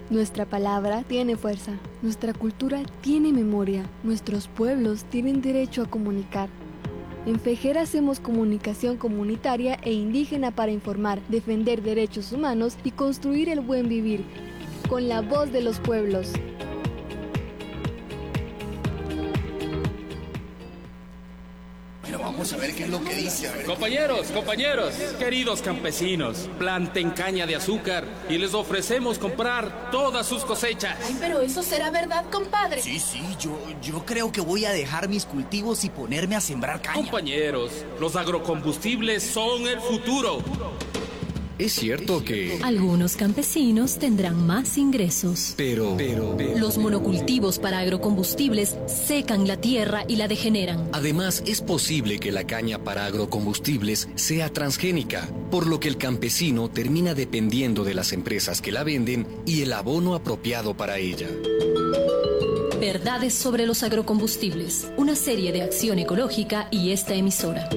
Nuestra palabra tiene fuerza, nuestra cultura tiene memoria, nuestros pueblos tienen derecho a comunicar. En FEJER hacemos comunicación comunitaria e indígena para informar, defender derechos humanos y construir el buen vivir, con la voz de los pueblos. Vamos a ver qué es lo que dice. Compañeros, queridos campesinos, planten caña de azúcar y les ofrecemos comprar todas sus cosechas. Ay, pero eso será verdad, compadre. Sí, yo creo que voy a dejar mis cultivos y ponerme a sembrar caña. Compañeros, los agrocombustibles son el futuro. Es cierto que algunos campesinos tendrán más ingresos. Pero los monocultivos para agrocombustibles secan la tierra y la degeneran. Además, es posible que la caña para agrocombustibles sea transgénica, por lo que el campesino termina dependiendo de las empresas que la venden y el abono apropiado para ella. Verdades sobre los agrocombustibles, una serie de Acción Ecológica y esta emisora.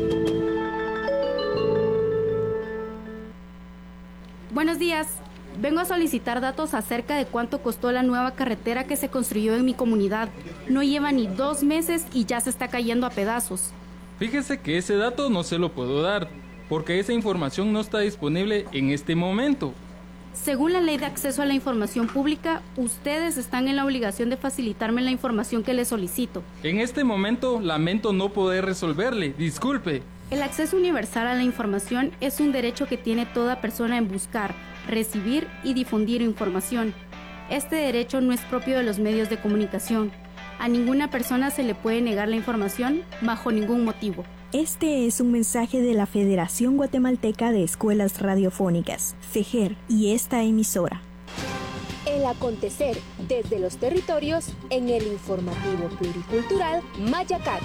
Buenos días. Vengo a solicitar datos acerca de cuánto costó la nueva carretera que se construyó en mi comunidad. No lleva ni 2 meses y ya se está cayendo a pedazos. Fíjese que ese dato no se lo puedo dar, porque esa información no está disponible en este momento. Según la Ley de Acceso a la Información Pública, ustedes están en la obligación de facilitarme la información que les solicito. En este momento lamento no poder resolverle, disculpe. El acceso universal a la información es un derecho que tiene toda persona en buscar, recibir y difundir información. Este derecho no es propio de los medios de comunicación. A ninguna persona se le puede negar la información bajo ningún motivo. Este es un mensaje de la Federación Guatemalteca de Escuelas Radiofónicas, FEJER, y esta emisora. El acontecer desde los territorios en el informativo pluricultural Mayacat.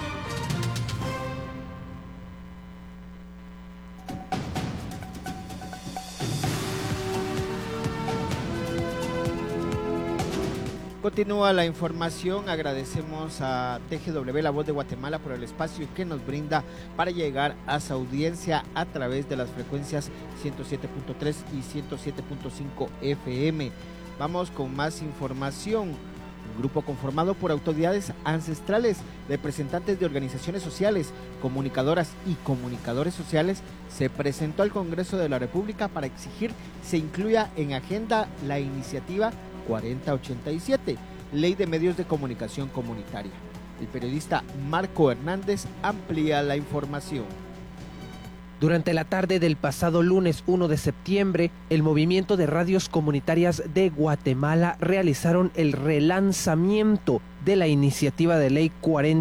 Continúa la información. Agradecemos a TGW La Voz de Guatemala por el espacio que nos brinda para llegar a su audiencia a través de las frecuencias 107.3 y 107.5 FM. Vamos con más información. Un grupo conformado por autoridades ancestrales, representantes de organizaciones sociales, comunicadoras y comunicadores sociales se presentó al Congreso de la República para exigir se incluya en agenda la iniciativa 4087, Ley de Medios de Comunicación Comunitaria. El periodista Marco Hernández amplía la información. Durante la tarde del pasado lunes 1 de septiembre, el Movimiento de Radios Comunitarias de Guatemala realizaron el relanzamiento de la iniciativa de Ley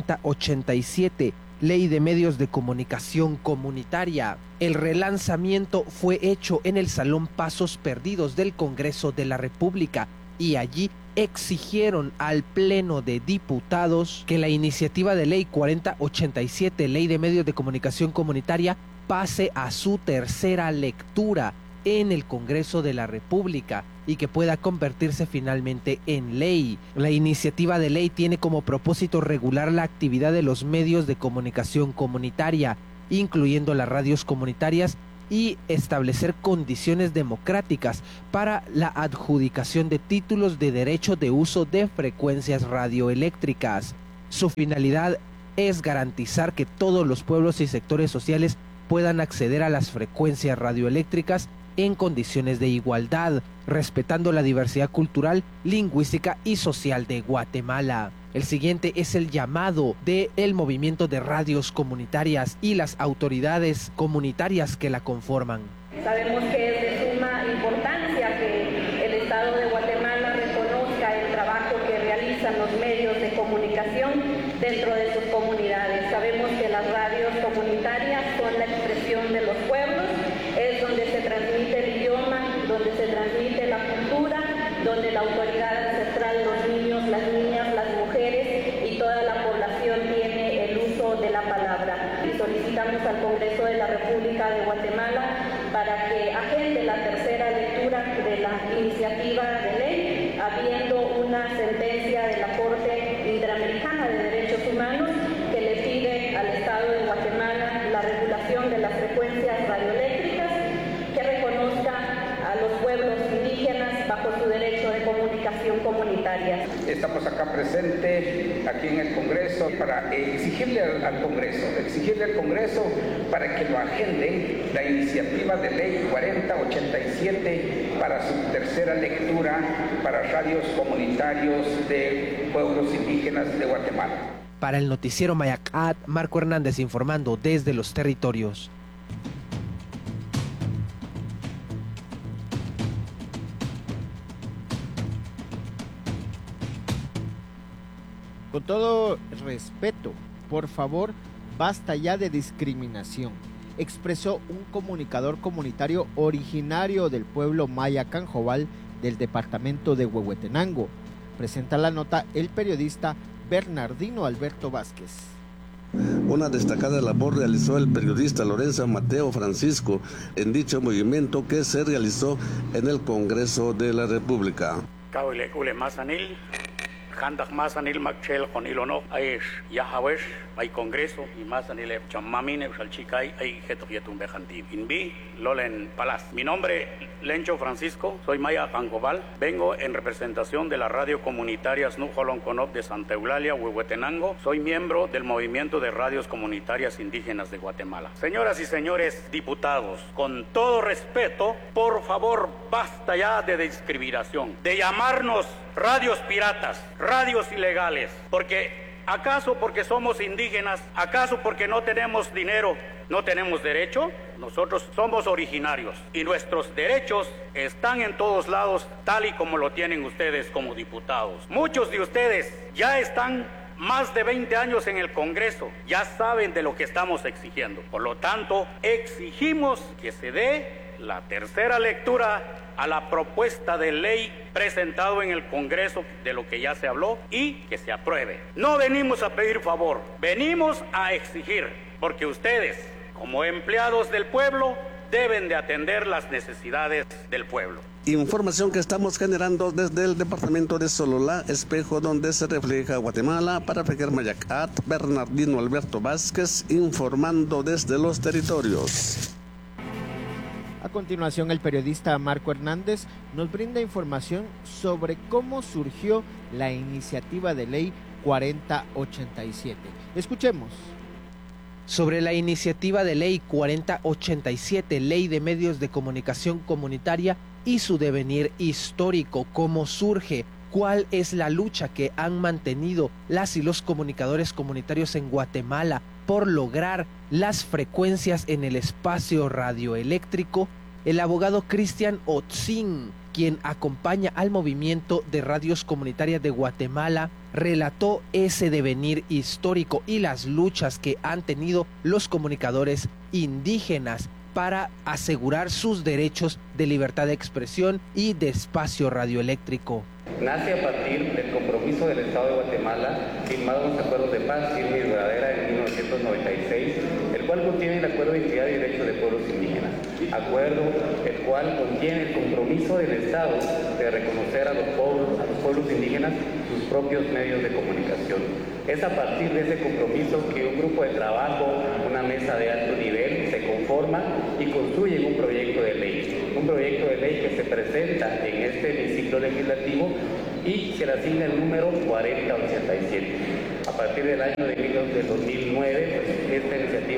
4087, Ley de Medios de Comunicación Comunitaria. El relanzamiento fue hecho en el Salón Pasos Perdidos del Congreso de la República, y allí exigieron al Pleno de Diputados que la iniciativa de Ley 4087, Ley de Medios de Comunicación Comunitaria, pase a su tercera lectura en el Congreso de la República y que pueda convertirse finalmente en ley. La iniciativa de ley tiene como propósito regular la actividad de los medios de comunicación comunitaria, incluyendo las radios comunitarias, y establecer condiciones democráticas para la adjudicación de títulos de derecho de uso de frecuencias radioeléctricas. Su finalidad es garantizar que todos los pueblos y sectores sociales puedan acceder a las frecuencias radioeléctricas en condiciones de igualdad, respetando la diversidad cultural, lingüística y social de Guatemala. El siguiente es el llamado del Movimiento de Radios Comunitarias y las autoridades comunitarias que la conforman. Sabemos que es de suma importancia que el Estado de Guatemala reconozca el trabajo que realizan los medios de comunicación dentro de sus comunidades. Sabemos que las radios comunitarias son la expresión de los pueblos, es donde se transmite el idioma, donde se transmite la cultura, donde la autoridad ancestral, los niños, las niñas, las mujeres y toda la población tiene el uso de la palabra. Y solicitamos al Congreso de la República de Guatemala para que agende la tercera lectura de la iniciativa de ley, habiendo una sentencia de la Corte Interamericana de Derechos Humanos que le pide al Estado de Guatemala la regulación de las frecuencias radioeléctricas, que reconozca a los pueblos indígenas bajo su derecho de comunicación comunitarias. Estamos acá presentes, aquí en el Congreso, para exigirle al Congreso para que lo agenden la iniciativa de ley 4087 para su tercera lectura para radios comunitarios de pueblos indígenas de Guatemala. Para el noticiero Mayacat, Marco Hernández informando desde los territorios. Con todo respeto, por favor, basta ya de discriminación, expresó un comunicador comunitario originario del pueblo Maya Canjobal del departamento de Huehuetenango. Presenta la nota el periodista Bernardino Alberto Vázquez. Una destacada labor realizó el periodista Lorenzo Mateo Francisco en dicho movimiento que se realizó en el Congreso de la República. Kandak masanil makchel con ilono aish yahawesh hay congreso y masanil chamamine salchicay hay jetoyetum bejanti inbi lolen palas. Mi nombre Lencho Francisco, soy Maya Canjobal, vengo en representación de la radio comunitaria Snuholon Conop de Santa Eulalia, Huehuetenango. Soy miembro del movimiento de radios comunitarias indígenas de Guatemala. Señoras y señores diputados, con todo respeto, por favor, basta ya de discriminación, de llamarnos radios piratas, radios ilegales, ¿acaso porque somos indígenas? ¿Acaso porque no tenemos dinero, no tenemos derecho? Nosotros somos originarios y nuestros derechos están en todos lados, tal y como lo tienen ustedes como diputados. Muchos de ustedes ya están más de 20 años en el Congreso, ya saben de lo que estamos exigiendo. Por lo tanto, exigimos que se dé la tercera lectura a la propuesta de ley presentado en el Congreso de lo que ya se habló y que se apruebe. No venimos a pedir favor, venimos a exigir, porque ustedes, como empleados del pueblo, deben de atender las necesidades del pueblo. Información que estamos generando desde el departamento de Sololá, espejo donde se refleja Guatemala. Para Fejer Mayacat, Bernardino Alberto Vázquez informando desde los territorios. A continuación, el periodista Marco Hernández nos brinda información sobre cómo surgió la iniciativa de ley 4087. Escuchemos. Sobre la iniciativa de ley 4087, Ley de Medios de Comunicación Comunitaria y su devenir histórico, cómo surge, cuál es la lucha que han mantenido las y los comunicadores comunitarios en Guatemala por lograr las frecuencias en el espacio radioeléctrico, el abogado Cristian Otzin, quien acompaña al movimiento de radios comunitarias de Guatemala, relató ese devenir histórico y las luchas que han tenido los comunicadores indígenas para asegurar sus derechos de libertad de expresión y de espacio radioeléctrico. Nace a partir del compromiso del Estado de Guatemala, firmado en los acuerdos de paz firme y duradera en 1996, el cual contiene el Acuerdo de Identidad y Derechos de Pueblos Indígenas, acuerdo el cual contiene el compromiso del Estado de reconocer a los pueblos indígenas sus propios medios de comunicación. Es a partir de ese compromiso que un grupo de trabajo, una mesa de alto nivel, se conforma y construye un proyecto de ley que se presenta en este hemiciclo legislativo y se le asigna el número 4087. A partir del año de 2009, pues, esta iniciativa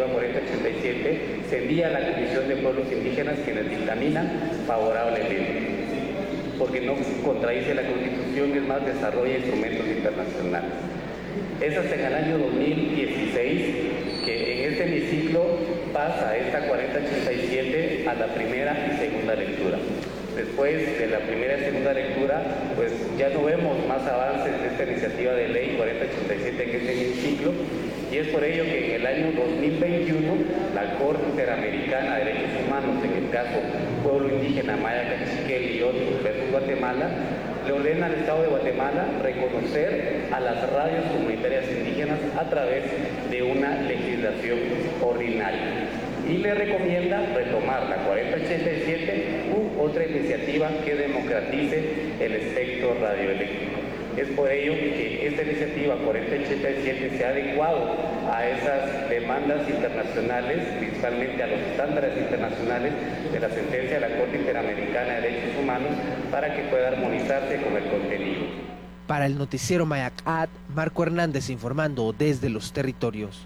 4087 se envía a la Comisión de Pueblos Indígenas, quienes dictaminan favorablemente, porque no contradice la Constitución, es más, desarrolla instrumentos internacionales. Es hasta en el año 2016 que en este hemiciclo pasa esta 4087 a la primera y segunda lectura. Después de la primera y segunda lectura, pues ya no vemos más avances de esta iniciativa de ley 4087 en este hemiciclo, y es por ello que en el año 2021 la Corte Interamericana de Derechos Humanos, en el caso Pueblo Indígena Maya Cachiquel y otros versus Guatemala, le ordena al Estado de Guatemala reconocer a las radios comunitarias indígenas a través de una legislación ordinaria. Y le recomienda retomar la 4087 u otra iniciativa que democratice el espectro radioeléctrico. Es por ello que esta iniciativa 4087 se ha adecuado a esas demandas internacionales, principalmente a los estándares internacionales de la sentencia de la Corte Interamericana de Derechos Humanos, para que pueda armonizarse con el contenido. Para el noticiero Mayacat, Marco Hernández informando desde los territorios.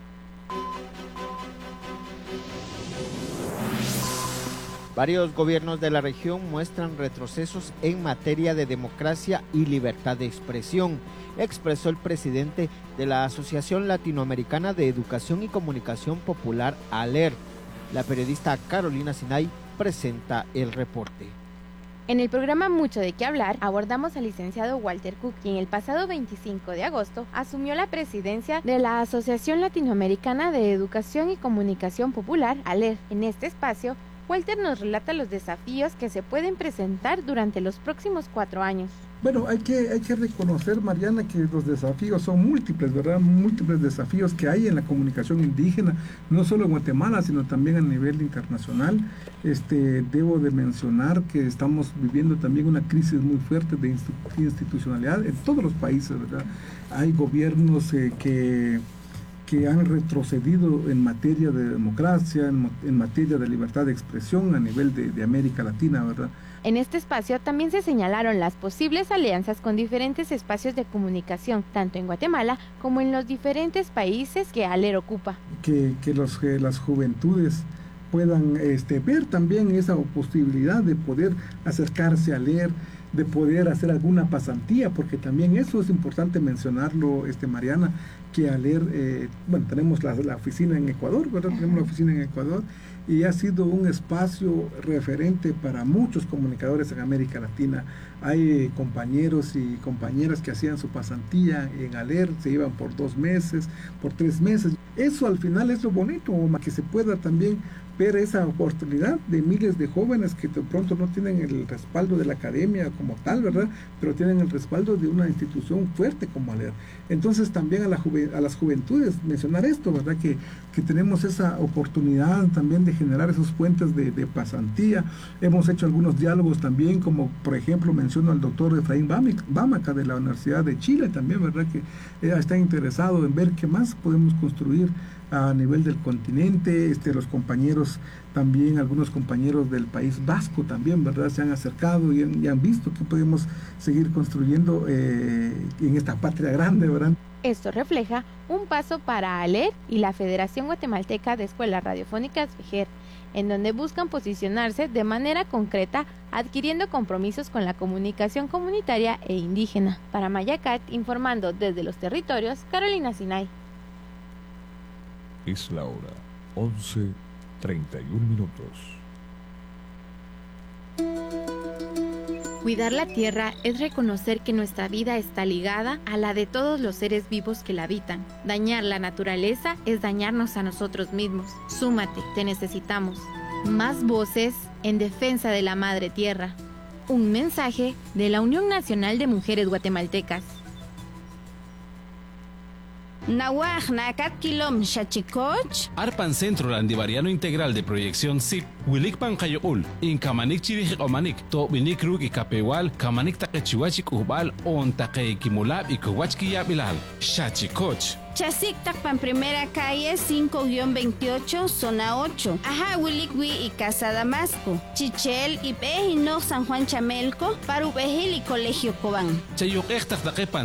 Varios gobiernos de la región muestran retrocesos en materia de democracia y libertad de expresión, expresó el presidente de la Asociación Latinoamericana de Educación y Comunicación Popular, ALER. La periodista Carolina Sinay presenta el reporte. En el programa Mucho de qué hablar, abordamos al licenciado Walter Cook, quien el pasado 25 de agosto asumió la presidencia de la Asociación Latinoamericana de Educación y Comunicación Popular, ALER. En este espacio, Walter nos relata los desafíos que se pueden presentar durante los próximos 4 años. Bueno, hay que reconocer, Mariana, que los desafíos son múltiples, ¿verdad? Múltiples desafíos que hay en la comunicación indígena, no solo en Guatemala, sino también a nivel internacional. Debo de mencionar que estamos viviendo también una crisis muy fuerte de institucionalidad en todos los países, ¿verdad? Hay gobiernos que han retrocedido en materia de democracia, en materia de libertad de expresión a nivel de América Latina, ¿verdad? En este espacio también se señalaron las posibles alianzas con diferentes espacios de comunicación, tanto en Guatemala como en los diferentes países que ALER ocupa. Que las juventudes puedan ver también esa posibilidad de poder acercarse a ALER, de poder hacer alguna pasantía, porque también eso es importante mencionarlo, Mariana, que ALER, tenemos la oficina en Ecuador, ¿verdad? Tenemos la oficina en Ecuador y ha sido un espacio referente para muchos comunicadores en América Latina. Hay compañeros y compañeras que hacían su pasantía en ALER, se iban por 2 meses, por 3 meses. Eso al final es lo bonito, que se pueda también ver esa oportunidad de miles de jóvenes que de pronto no tienen el respaldo de la academia como tal, ¿verdad? Pero tienen el respaldo de una institución fuerte como ALER. Entonces también a las juventudes mencionar esto, ¿verdad? Que tenemos esa oportunidad también de generar esos puentes de pasantía. Hemos hecho algunos diálogos también, como por ejemplo menciono al doctor Efraín Bámaca de la Universidad de Chile también, ¿verdad? Que está interesado en ver qué más podemos construir a nivel del continente. Los compañeros también, algunos compañeros del País Vasco también, ¿verdad? Se han acercado y han visto que podemos seguir construyendo en esta patria grande, ¿verdad? Esto refleja un paso para ALER y la Federación Guatemalteca de Escuelas Radiofónicas, FEJER, en donde buscan posicionarse de manera concreta, adquiriendo compromisos con la comunicación comunitaria e indígena. Para Mayacat, informando desde los territorios, Carolina Sinay. Es la hora 11:31 minutos. Cuidar la tierra es reconocer que nuestra vida está ligada a la de todos los seres vivos que la habitan. Dañar la naturaleza es dañarnos a nosotros mismos. Súmate, te necesitamos. Más voces en defensa de la madre tierra. Un mensaje de la Unión Nacional de Mujeres Guatemaltecas. Nawaj nakat kilom shachikoch. Arpan Centro Landivariano Integral de Proyección SIP. Wilik Pancayoul. In Kamanik Chirij Omanik. To Binik Rug y Capewal. Kamanik Takechiwachik Ubal. On Takekimulab y Kuwachki Yabilal. Shachikoch. Chasik Takpan Primera Calle 5-28, Zona 8. Ajá, Wilikwi y Casa Damasco. Chichel y Pejino San Juan Chamelco. Parubejil y Colegio Cobán. Chayuk Ektak Takepan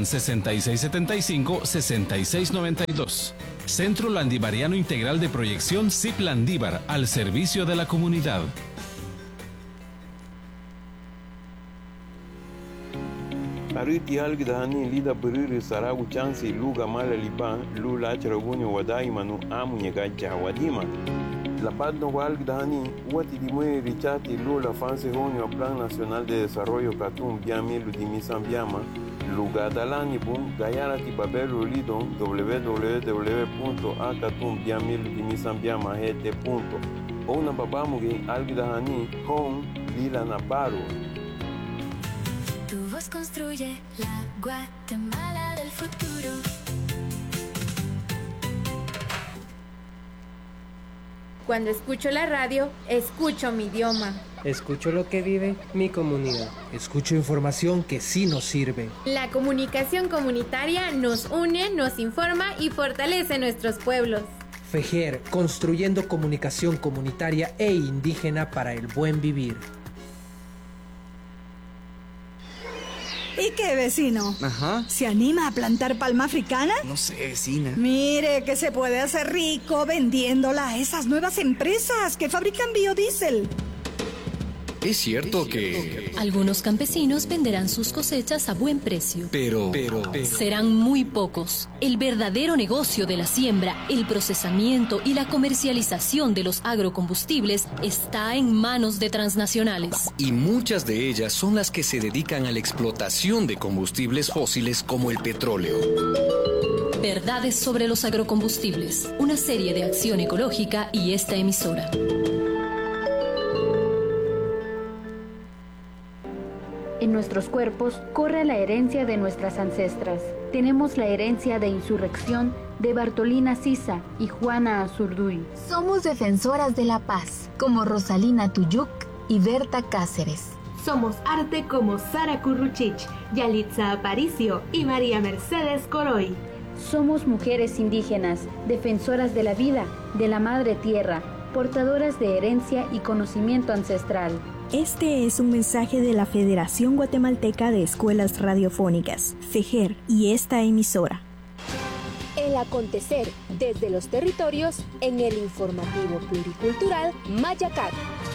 6675-6692. Centro Landivariano Integral de Proyección SIP Landívar, al servicio de la comunidad. Ariti algdani lida buriri saragu chansi luga mala liban lula charagunyo wadai manu amunyega jawadima. La paz no algdani wati dimwe richati lula fanse honyo Plan Nacional de Desarrollo Katum Biami Ludimisambiama luga dalani bum gayara ti babelu lidon www.akatumbiamiludimisambiama.gt. Ona babamugi algdani hon lila naparu. Tu voz construye la Guatemala del futuro. Cuando escucho la radio, escucho mi idioma. Escucho lo que vive mi comunidad. Escucho información que sí nos sirve. La comunicación comunitaria nos une, nos informa y fortalece nuestros pueblos. FEJER, construyendo comunicación comunitaria e indígena para el buen vivir. ¿Y qué, vecino? Ajá. ¿Se anima a plantar palma africana? No sé, vecina. Mire que se puede hacer rico vendiéndola a esas nuevas empresas que fabrican biodiesel. Es cierto que algunos campesinos venderán sus cosechas a buen precio. Pero serán muy pocos. El verdadero negocio de la siembra, el procesamiento y la comercialización de los agrocombustibles está en manos de transnacionales. Y muchas de ellas son las que se dedican a la explotación de combustibles fósiles como el petróleo. Verdades sobre los agrocombustibles, una serie de acción ecológica y esta emisora. En nuestros cuerpos corre la herencia de nuestras ancestras. Tenemos la herencia de insurrección de Bartolina Sisa y Juana Azurduy. Somos defensoras de la paz, como Rosalina Tuyuk y Berta Cáceres. Somos arte como Sara Curruchich, Yalitza Aparicio y María Mercedes Coroy. Somos mujeres indígenas, defensoras de la vida, de la madre tierra, portadoras de herencia y conocimiento ancestral. Este es un mensaje de la Federación Guatemalteca de Escuelas Radiofónicas, FEGER, y esta emisora. El acontecer desde los territorios en el informativo pluricultural Mayacat.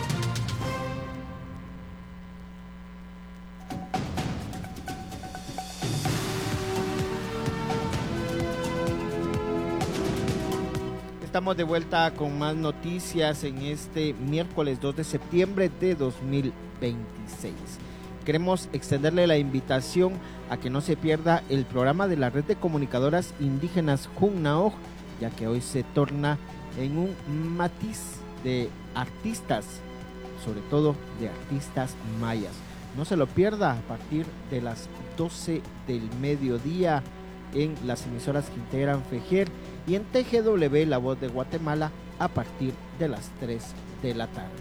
Estamos de vuelta con más noticias en este miércoles 2 de septiembre de 2026. Queremos extenderle la invitación a que no se pierda el programa de la Red de Comunicadoras Indígenas Junnaoj, ya que hoy se torna en un matiz de artistas, sobre todo de artistas mayas. No se lo pierda a partir de las 12 del mediodía en las emisoras que integran FEGER y en TGW La Voz de Guatemala a partir de las 3 de la tarde.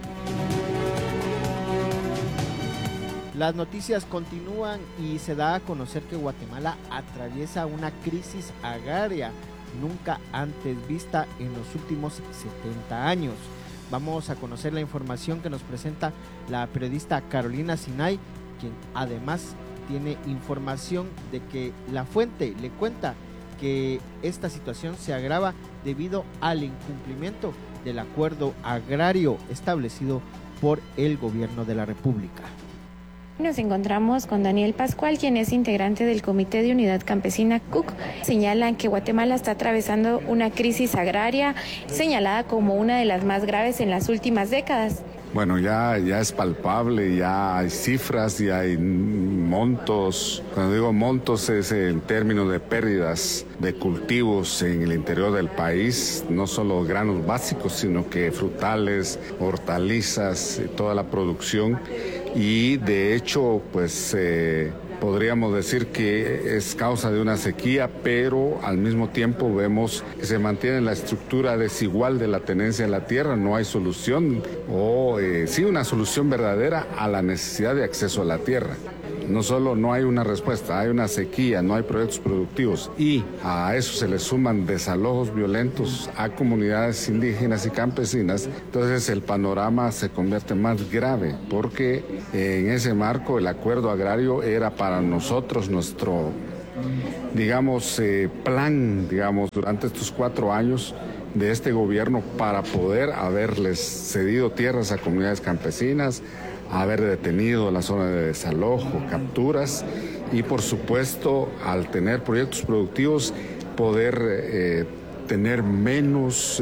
Las noticias continúan y se da a conocer que Guatemala atraviesa una crisis agraria nunca antes vista en los últimos 70 años. Vamos a conocer la información que nos presenta la periodista Carolina Sinay, quien además tiene información de que La Fuente le cuenta que esta situación se agrava debido al incumplimiento del acuerdo agrario establecido por el gobierno de la República. Nos encontramos con Daniel Pascual, quien es integrante del Comité de Unidad Campesina CUC. Señalan que Guatemala está atravesando una crisis agraria señalada como una de las más graves en las últimas décadas. Bueno, ya es palpable, ya hay cifras, ya hay montos. Cuando digo montos es en términos de pérdidas de cultivos en el interior del país, no solo granos básicos, sino que frutales, hortalizas, toda la producción. Y de hecho, pues podríamos decir que es causa de una sequía, pero al mismo tiempo vemos que se mantiene la estructura desigual de la tenencia de la tierra. No hay solución o sí una solución verdadera a la necesidad de acceso a la tierra. No solo no hay una respuesta, hay una sequía, no hay proyectos productivos y a eso se le suman desalojos violentos a comunidades indígenas y campesinas. Entonces el panorama se convierte más grave porque en ese marco el acuerdo agrario era para nosotros nuestro, digamos, plan, durante estos 4 años de este gobierno para poder haberles cedido tierras a comunidades campesinas, haber detenido la zona de desalojo, capturas y por supuesto al tener proyectos productivos poder tener menos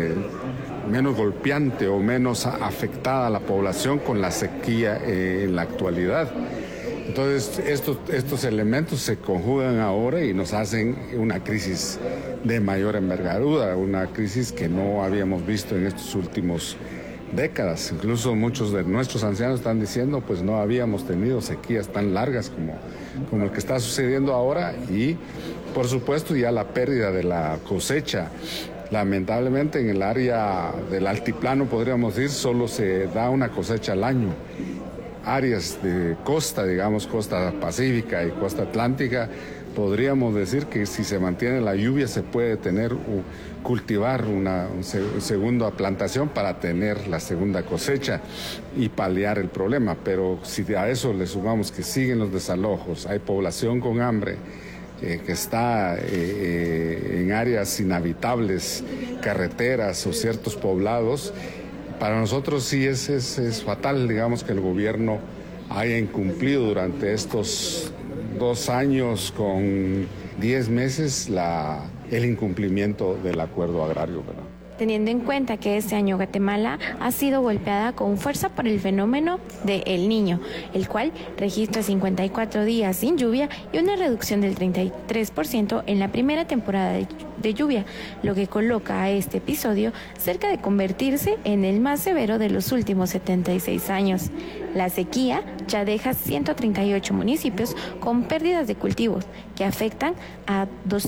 golpeante o menos afectada la población con la sequía en la actualidad. Entonces estos elementos se conjugan ahora y nos hacen una crisis de mayor envergadura, una crisis que no habíamos visto en estos últimos décadas. Incluso muchos de nuestros ancianos están diciendo pues no habíamos tenido sequías tan largas como el que está sucediendo ahora y por supuesto ya la pérdida de la cosecha. Lamentablemente en el área del altiplano podríamos decir solo se da una cosecha al año áreas de costa, digamos costa pacífica y costa atlántica, podríamos decir que si se mantiene la lluvia se puede cultivar una segunda plantación para tener la segunda cosecha y paliar el problema. Pero si a eso le sumamos que siguen los desalojos, hay población con hambre, que está en áreas inhabitables, carreteras o ciertos poblados, para nosotros sí es fatal, digamos, que el gobierno haya incumplido durante estos 2 años con 10 meses el incumplimiento del acuerdo agrario, ¿verdad? Teniendo en cuenta que este año Guatemala ha sido golpeada con fuerza por el fenómeno de El Niño, el cual registra 54 días sin lluvia y una reducción del 33% en la primera temporada de lluvia, lo que coloca a este episodio cerca de convertirse en el más severo de los últimos 76 años. La sequía ya deja 138 municipios con pérdidas de cultivos que afectan a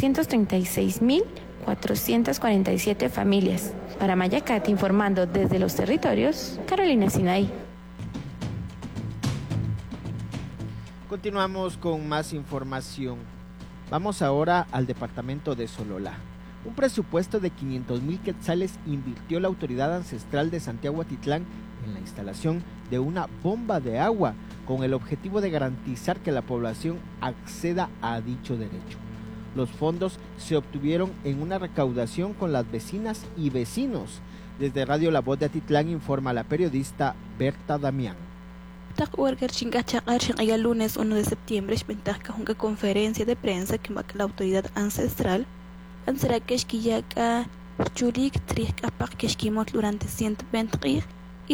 236.447 familias. Para Mayacat, informando desde los territorios, Carolina Sinaí. Continuamos con más información. Vamos ahora al departamento de Sololá. Un presupuesto de 500,000 quetzales invirtió la autoridad ancestral de Santiago Atitlán en la instalación de una bomba de agua con el objetivo de garantizar que la población acceda a dicho derecho. Los fondos se obtuvieron en una recaudación con las vecinas y vecinos. Desde Radio La Voz de Atitlán informa la periodista Berta Damián. El lunes 1 de septiembre, una conferencia de prensa que la autoridad ancestral durante 120 días y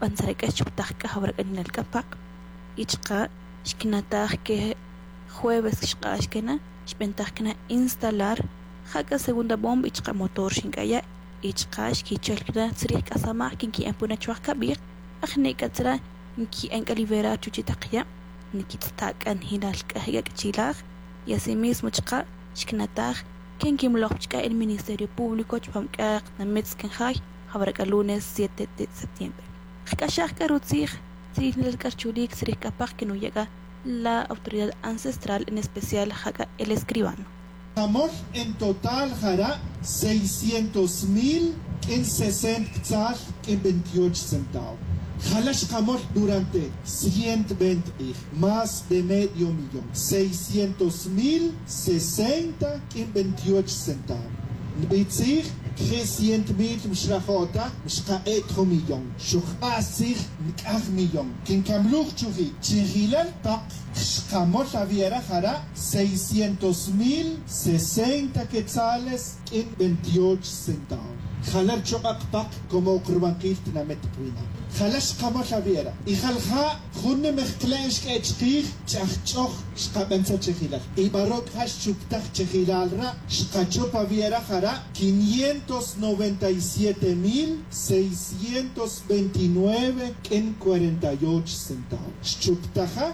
jueves instalar jaga segunda bomba y motor shinkaya y chikichelkna sriq asama kinki empuna chwakabir akhnikatra kinki enkalibera chuchitaqya nikitstakan hinalkaya chilag y asimismo chqa shknataj kinki mlochka el Ministerio Público chpamka nametskenjay habraka lunes 7 de septiembre khashaka rutzig trinel karchulik sriq apaq que no llega la autoridad ancestral, en especial el escribano. Amor en total hará 600,000 en 60 en 28 centavos. Jalash Kamor durante 120 más de medio millón. 600,000 60 en 28 centavos. Bitzig 300,000 مشرخوتا مشقائت مليون شخاسيخ مكاخ مليون كن كملوخ تشوفي تشيغيلال باق خشقامور فيرا خرا 600,000 60 quetzales en 28 centavos. Jalar chokak pak como kurbanquil tinametquina. Jalash kamor javiera. Y jalja junne mezclensh que echkir chachchoch shkabensa chechilal. Y barok hash chuptach chechilalra shkachopa viera jara 597,629 en 48 centavos. Chuptaja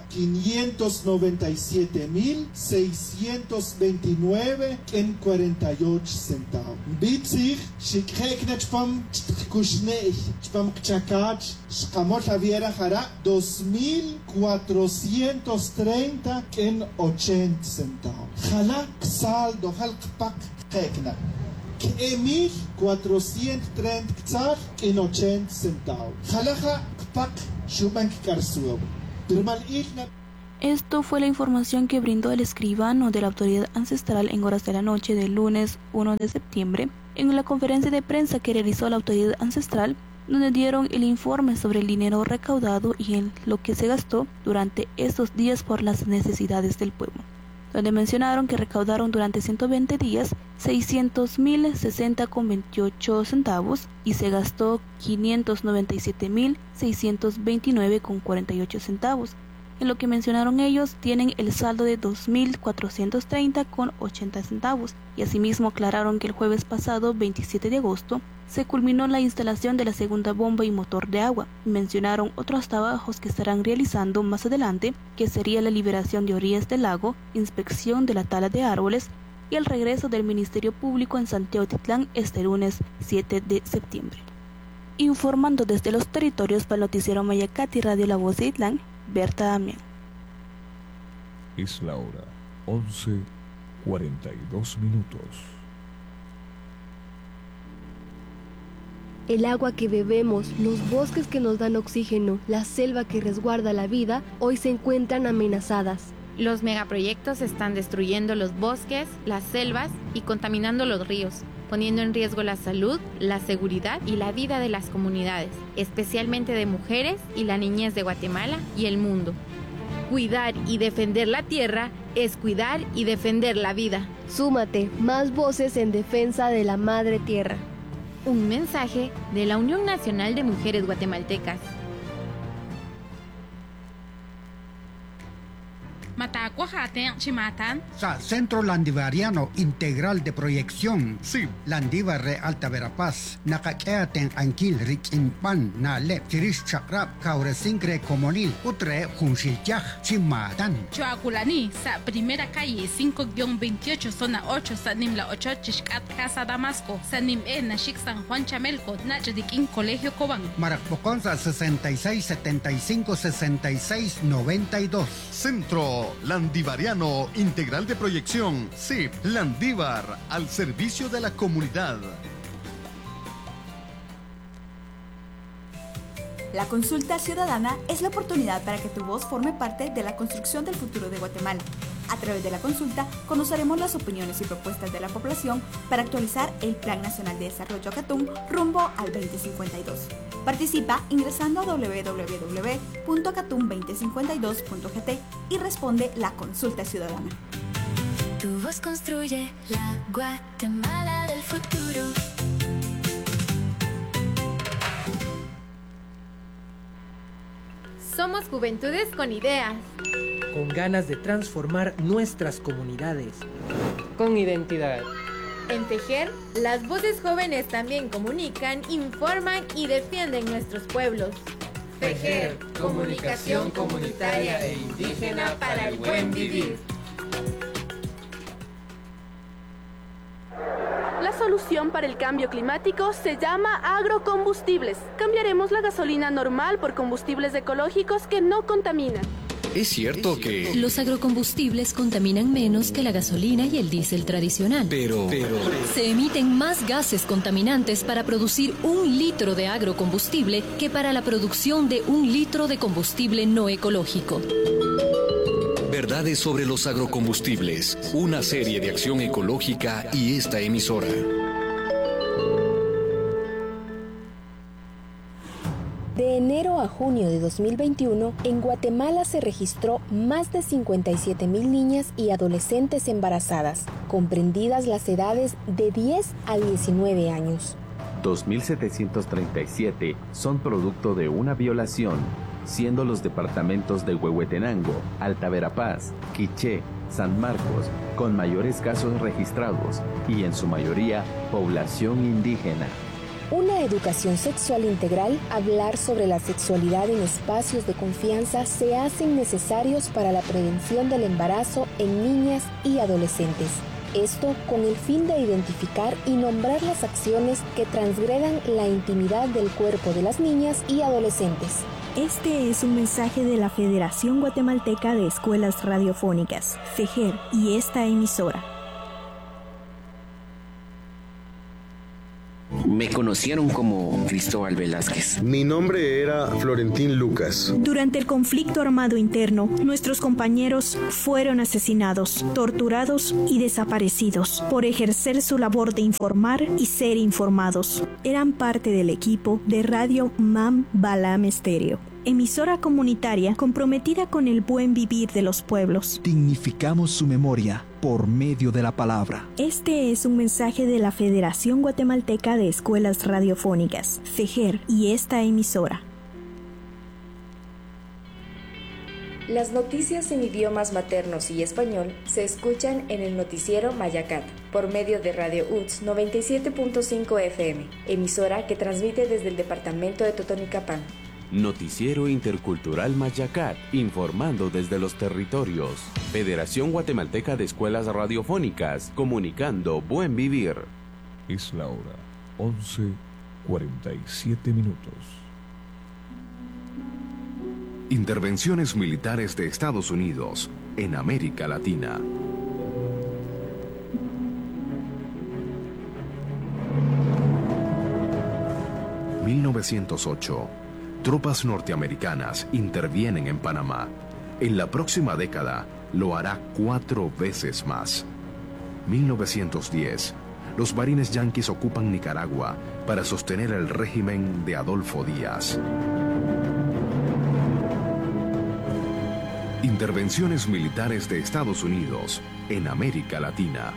597,629 en 48 centavos. Bitzig shikreknach pam kushneich pam chakach shkamor javiera jara 2,430 en 80 centavos. Jala saldo halkpak kekna. 1,430 en 80 centavos. Jalaja kpak shumank karsuo. Turmal ilna. Esto fue la información que brindó el escribano de la autoridad ancestral en horas de la noche del lunes 1 de septiembre en la conferencia de prensa que realizó la autoridad ancestral, donde dieron el informe sobre el dinero recaudado y en lo que se gastó durante estos días por las necesidades del pueblo, donde mencionaron que recaudaron durante 120 días 600,060,28 centavos y se gastó 597,629,48 centavos. En lo que mencionaron ellos, tienen el saldo de 2,430,80 centavos y asimismo aclararon que el jueves pasado, 27 de agosto, se culminó la instalación de la segunda bomba y motor de agua. Mencionaron otros trabajos que estarán realizando más adelante, que sería la liberación de orillas del lago, inspección de la tala de árboles y el regreso del Ministerio Público en Santiago Atitlán este lunes 7 de septiembre. Informando desde los territorios para el noticiero Mayacat y Radio La Voz de Itlán, Berta Damián. Es la hora 11:42 minutos. El agua que bebemos, los bosques que nos dan oxígeno, la selva que resguarda la vida, hoy se encuentran amenazadas. Los megaproyectos están destruyendo los bosques, las selvas y contaminando los ríos, poniendo en riesgo la salud, la seguridad y la vida de las comunidades, especialmente de mujeres y la niñez de Guatemala y el mundo. Cuidar y defender la tierra es cuidar y defender la vida. Súmate, más voces en defensa de la madre tierra. Un mensaje de la Unión Nacional de Mujeres Guatemaltecas. Centro Landivariano Integral de Proyección. Sí. Landívar Re Alta Verapaz. Nakakeaten Anquil Rikinpan Nale Chirish Chakrap Kauresincre Comonil Utre Junshilchaj Chimatan. Chuaculani, sa primera calle 5-28 zona 8 Sanimla 8 Chishkat Casa Damasco. Sanim Nashik San Juan Chamelco Nachdikin Colegio Cobán. Marapoconza 66 75 66 92. Centro Landivariano Integral de Proyección, CIP, Landívar, al servicio de la comunidad. La consulta ciudadana es la oportunidad para que tu voz forme parte de la construcción del futuro de Guatemala. A través de la consulta conoceremos las opiniones y propuestas de la población para actualizar el Plan Nacional de Desarrollo Acatún rumbo al 2052. Participa ingresando a www.acatún2052.gt y responde la consulta ciudadana. Tu voz construye la Guatemala del futuro. Somos juventudes con ideas. Con ganas de transformar nuestras comunidades. Con identidad. En Tejer, las voces jóvenes también comunican, informan y defienden nuestros pueblos. Tejer, comunicación comunitaria e indígena para el buen vivir. La solución para el cambio climático se llama agrocombustibles. Cambiaremos la gasolina normal por combustibles ecológicos que no contaminan. Es cierto que los agrocombustibles contaminan menos que la gasolina y el diésel tradicional. Pero se emiten más gases contaminantes para producir 1 litro de agrocombustible que para la producción de 1 litro de combustible no ecológico. Verdades sobre los agrocombustibles, una serie de acción ecológica y esta emisora. De enero a junio de 2021, en Guatemala se registró más de 57,000 niñas y adolescentes embarazadas, comprendidas las edades de 10 a 19 años. 2.737 son producto de una violación, siendo los departamentos de Huehuetenango, Alta Verapaz, Quiché, San Marcos, con mayores casos registrados y en su mayoría población indígena. Una educación sexual integral, hablar sobre la sexualidad en espacios de confianza se hacen necesarios para la prevención del embarazo en niñas y adolescentes. Esto con el fin de identificar y nombrar las acciones que transgredan la intimidad del cuerpo de las niñas y adolescentes. Este es un mensaje de la Federación Guatemalteca de Escuelas Radiofónicas, FEJER, y esta emisora. Me conocieron como Cristóbal Velázquez. Mi nombre era Florentín Lucas. Durante el conflicto armado interno, nuestros compañeros fueron asesinados, torturados y desaparecidos por ejercer su labor de informar y ser informados. Eran parte del equipo de Radio Mam Balam Estéreo, emisora comunitaria comprometida con el buen vivir de los pueblos. Dignificamos su memoria por medio de la palabra. Este es un mensaje de la Federación Guatemalteca de Escuelas Radiofónicas, FEJER, y esta emisora. Las noticias en idiomas maternos y español se escuchan en el noticiero Mayacat, por medio de Radio UTS 97.5 FM, emisora que transmite desde el departamento de Totonicapán. Noticiero Intercultural Mayacat, informando desde los territorios. Federación Guatemalteca de Escuelas Radiofónicas, comunicando buen vivir. Es la hora 47 minutos. Intervenciones militares de Estados Unidos en América Latina. En 1908, tropas norteamericanas intervienen en Panamá. En la próxima década, lo hará 4 veces más. 1910, los marines yanquis ocupan Nicaragua para sostener el régimen de Adolfo Díaz. Intervenciones militares de Estados Unidos en América Latina.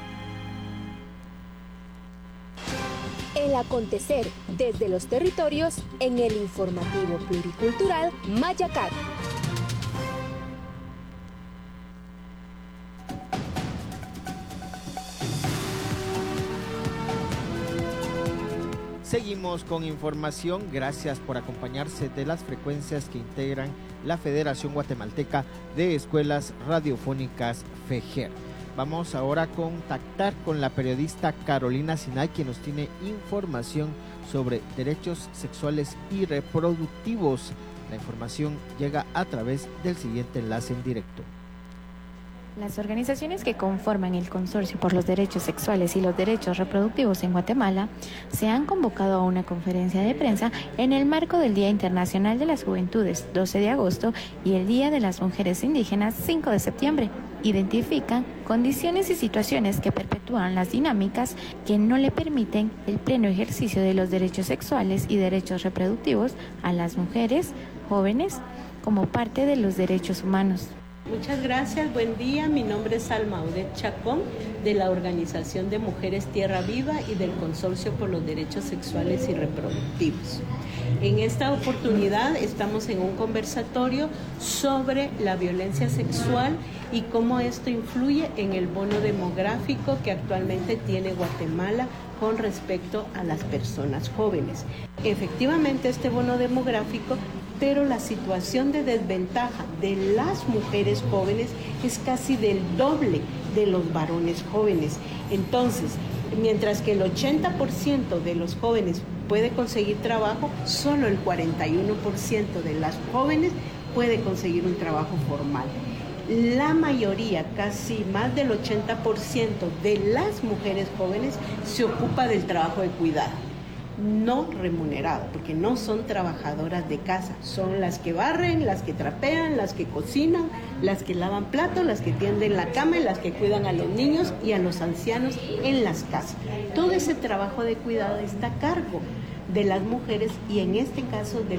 El acontecer desde los territorios en el informativo pluricultural Mayacat. Seguimos con información. Gracias por acompañarse de las frecuencias que integran la Federación Guatemalteca de Escuelas Radiofónicas FEGER. Vamos ahora a contactar con la periodista Carolina Sinay, quien nos tiene información sobre derechos sexuales y reproductivos. La información llega a través del siguiente enlace en directo. Las organizaciones que conforman el Consorcio por los Derechos Sexuales y los Derechos Reproductivos en Guatemala se han convocado a una conferencia de prensa en el marco del Día Internacional de las Juventudes, 12 de agosto, y el Día de las Mujeres Indígenas, 5 de septiembre. Identifican condiciones y situaciones que perpetúan las dinámicas que no le permiten el pleno ejercicio de los derechos sexuales y derechos reproductivos a las mujeres, jóvenes, como parte de los derechos humanos. Muchas gracias, buen día. Mi nombre es Alma Odette Chacón, de la Organización de Mujeres Tierra Viva y del Consorcio por los Derechos Sexuales y Reproductivos. En esta oportunidad estamos en un conversatorio sobre la violencia sexual y cómo esto influye en el bono demográfico que actualmente tiene Guatemala con respecto a las personas jóvenes. Efectivamente, este bono demográfico, pero la situación de desventaja de las mujeres jóvenes es casi del doble de los varones jóvenes. Entonces, mientras que el 80% de los jóvenes puede conseguir trabajo, solo el 41% de las jóvenes puede conseguir un trabajo formal. La mayoría, casi más del 80% de las mujeres jóvenes se ocupa del trabajo de cuidado, no remunerado, porque no son trabajadoras de casa, son las que barren, las que trapean, las que cocinan, las que lavan platos, las que tienden la cama y las que cuidan a los niños y a los ancianos en las casas. Todo ese trabajo de cuidado está a cargo de las mujeres y en este caso del